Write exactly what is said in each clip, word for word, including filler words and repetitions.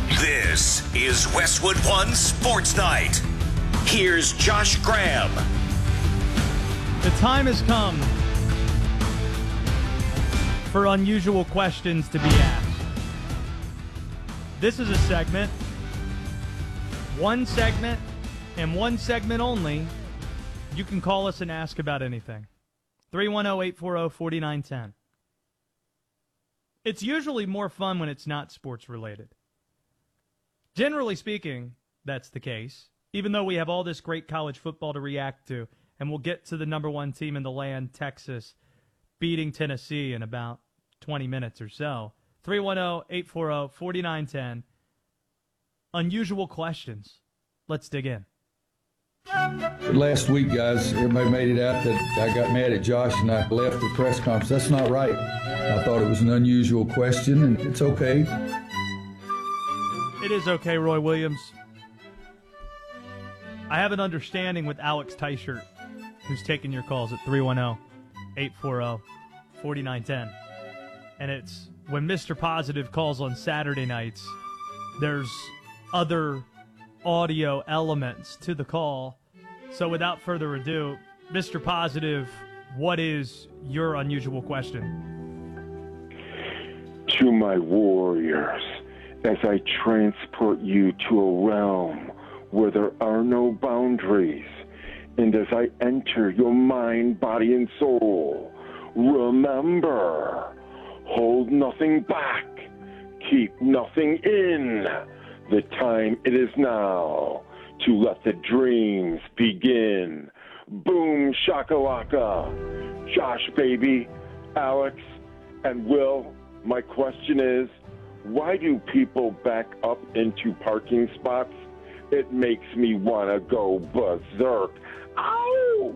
This is Westwood One Sports Night. Here's Josh Graham. The time has come for unusual questions to be asked. This is a segment, one segment, and one segment only. You can call us and ask about anything. three one zero, eight four zero, four nine one zero. It's usually more fun when it's not sports related. Generally speaking, that's the case, even though we have all this great college football to react to, and we'll get to the number one team in the land, Texas, beating Tennessee in about twenty minutes or so. three one zero, eight four zero, four nine one zero. Unusual questions. Let's dig in. Last week, guys, everybody made it out that I got mad at Josh and I left the press conference. That's not right. I thought it was an unusual question, and it's okay. It is okay, Roy Williams. I have an understanding with Alex Teichert, who's taking your calls at three one zero, eight four zero, four nine one zero. And it's when Mister Positive calls on Saturday nights, there's other audio elements to the call. So without further ado, Mister Positive, what is your unusual question? To my warriors, as I transport you to a realm where there are no boundaries, and as I enter your mind, body, and soul, remember, hold nothing back, keep nothing in. The time it is now to let the dreams begin. Boom shakalaka. Josh, baby, Alex, and Will, my question is, why do people back up into parking spots? It makes me want to go berserk. Ow!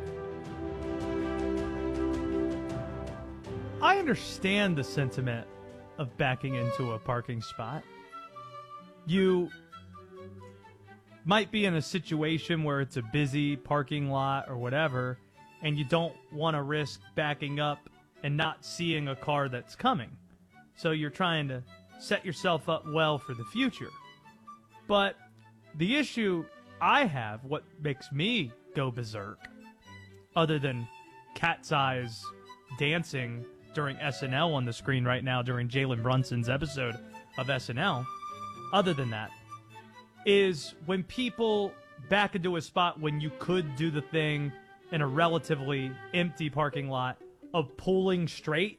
I understand the sentiment of backing into a parking spot. You might be in a situation where it's a busy parking lot or whatever, and you don't want to risk backing up and not seeing a car that's coming. So you're trying to set yourself up well for the future. But the issue I have, what makes me go berserk, other than cat's eyes dancing during S N L on the screen right now during Jalen Brunson's episode of S N L, other than that, is when people back into a spot when you could do the thing in a relatively empty parking lot of pulling straight.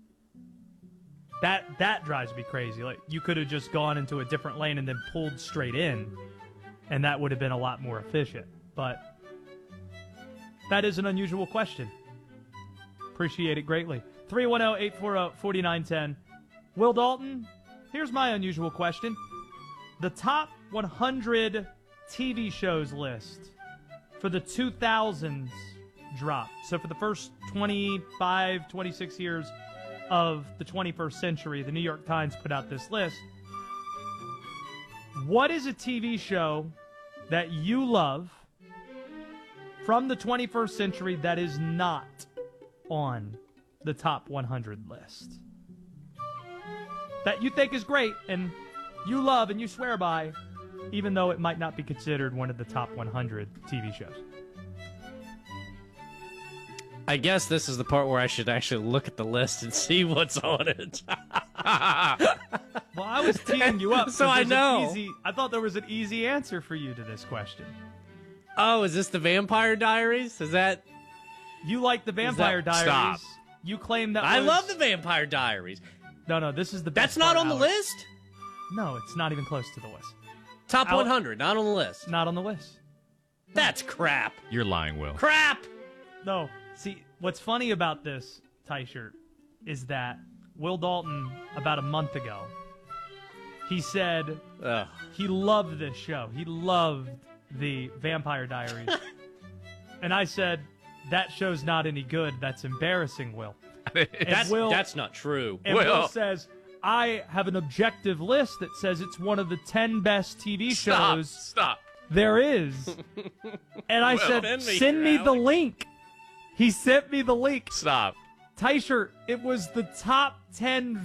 That that drives me crazy. Like, you could have just gone into a different lane and then pulled straight in, and that would have been a lot more efficient. But that is an unusual question. Appreciate it greatly. three one zero, eight four zero, four nine one zero. Will Dalton, here's my unusual question. The top one hundred T V shows list for the two thousands dropped. So for the first twenty-five, twenty-six years of the twenty-first century, the New York Times put out this list. What is a T V show that you love from the twenty-first century that is not on the top one hundred list? That you think is great and you love and you swear by, even though it might not be considered one of the top one hundred T V shows. I guess this is the part where I should actually look at the list and see what's on it. Well, I was teeing you up. So I know. Easy, I thought there was an easy answer for you to this question. Oh, is this the Vampire Diaries? Is that... You like the Vampire that... Diaries. Stop. You claim that I was... love the Vampire Diaries. No, no, this is the best That's not part, on the Alex. list? No, it's not even close to the list. Top Al- one hundred, not on the list. Not on the list. That's crap. You're lying, Will. Crap! No. See, what's funny about this, Teichert, is that Will Dalton, about a month ago, he said Ugh. he loved this show. He loved the Vampire Diaries. And I said, that show's not any good. That's embarrassing, Will. And That's, Will, that's not true. And Will says, I have an objective list that says it's one of the ten best T V Stop, shows stop. there is. And I Well, said, send me send me here, the Alex." link. He sent me the link. Stop. Teichert, it was the top ten